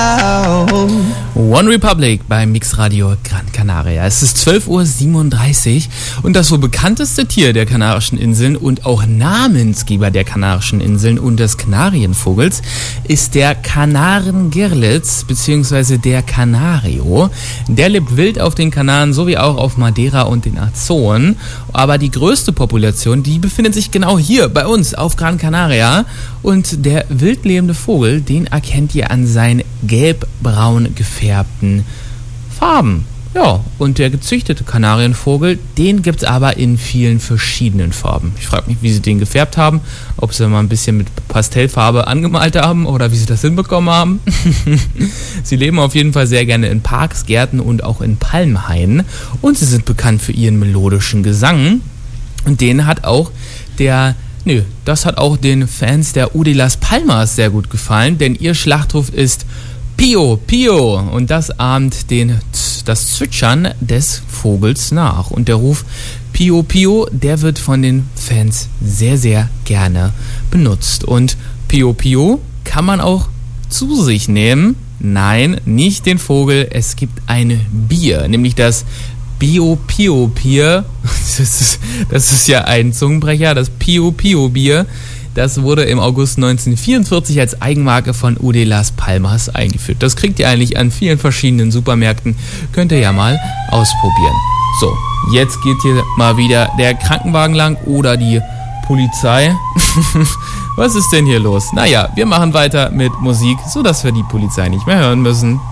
One Republic bei Mixradio Gran Canaria. Es ist 12:37 Uhr und das wohl bekannteste Tier der Kanarischen Inseln und auch Namensgeber der Kanarischen Inseln und des Kanarienvogels ist der Kanarengirlitz bzw. der Canario. Der lebt wild auf den Kanaren sowie auch auf Madeira und den Azoren. Aber die größte Population, die befindet sich genau hier bei uns auf Gran Canaria. Und der wild lebende Vogel, den erkennt ihr an seinen gelb-braun gefärbten Farben. Ja, und der gezüchtete Kanarienvogel, den gibt's aber in vielen verschiedenen Farben. Ich frage mich, wie sie den gefärbt haben, ob sie mal ein bisschen mit Pastellfarbe angemalt haben oder wie sie das hinbekommen haben. Sie leben auf jeden Fall sehr gerne in Parks, Gärten und auch in Palmhainen und sie sind bekannt für ihren melodischen Gesang. Und den hat auch das hat auch den Fans der U de Las Palmas sehr gut gefallen, denn ihr Schlachtruf ist Pio, Pio und das ahmt das Zwitschern des Vogels nach. Und der Ruf Pio, Pio, der wird von den Fans sehr, sehr gerne benutzt. Und Pio, Pio kann man auch zu sich nehmen. Nein, nicht den Vogel, es gibt ein Bier, nämlich das Bio Pio Bier. Das ist ja ein Zungenbrecher, das Pio Pio Bier. Das wurde im August 1944 als Eigenmarke von U de Las Palmas eingeführt. Das kriegt ihr eigentlich an vielen verschiedenen Supermärkten. Könnt ihr ja mal ausprobieren. So, jetzt geht hier mal wieder der Krankenwagen lang oder die Polizei. Was ist denn hier los? Naja, wir machen weiter mit Musik, sodass wir die Polizei nicht mehr hören müssen.